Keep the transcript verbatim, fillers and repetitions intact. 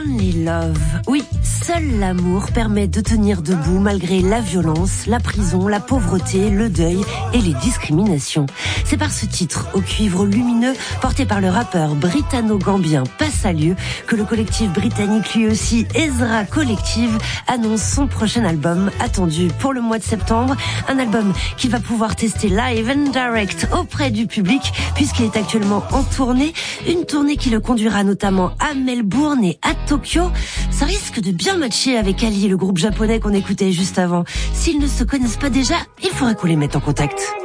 Only Love. Oui, seul l'amour permet de tenir debout malgré la violence, la prison, la pauvreté, le deuil et les discriminations. C'est par ce titre, au cuivre lumineux, porté par le rappeur britanno-gambien Passalieu, que le collectif britannique lui aussi, Ezra Collective, annonce son prochain album, attendu pour le mois de septembre. Un album qu'il va pouvoir tester live and direct auprès du public, puisqu'il est actuellement en tournée. Une tournée qui le conduira notamment à Melbourne et à Tokyo. Ça risque de bien matcher avec Ali, le groupe japonais qu'on écoutait juste avant. S'ils ne se connaissent pas déjà, il faudra qu'on les mette en contact.